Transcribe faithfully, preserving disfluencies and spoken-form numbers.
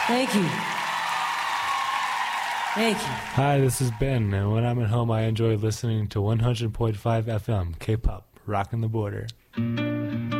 Thank you. Thank you. Hi, this is Ben, and when I'm at home, I enjoy listening to one hundred point five F M, K-pop, rocking the border.